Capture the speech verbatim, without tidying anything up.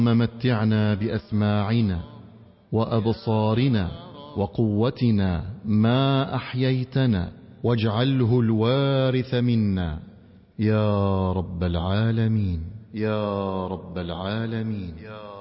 متعنا بأسماعنا وأبصارنا وقوتنا ما أحييتنا، واجعله الوارث منا يا رب العالمين، يا رب العالمين.